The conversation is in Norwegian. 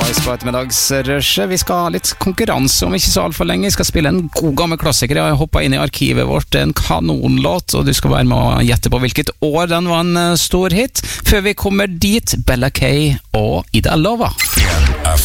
Spice på ettermiddagsrushet. Vi skal ha litt konkurranse om ikke så alt for lenge. Vi skal spille en god gammel klassiker. Jeg har hoppet inn i arkivet vårt. En kanonlåt, og du skal være med å gjette på hvilket år den var en stor hit. Før vi kommer dit, Bella K og Ida Lova.